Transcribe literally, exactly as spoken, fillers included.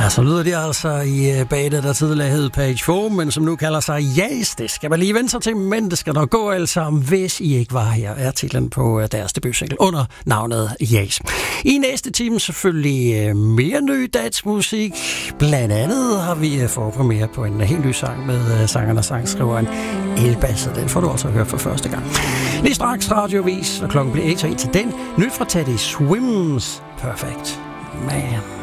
Ja, så lyder det altså i badet, der tidligere hed Page fire, men som nu kalder sig Yes. Det skal man lige vente sig til, men det skal nok gå alt sammen, hvis I ikke var her, er titlen på deres debutsingle under navnet Yes. I næste time selvfølgelig mere ny dansk musik. Blandt andet har vi fået premiere på en helt ny sang med sangeren og sangskriveren Elbas, så den får du også hørt for første gang. Lige straks radiovis, og klokken bliver et til den. Nyt fra Teddy Swims. Perfect Man.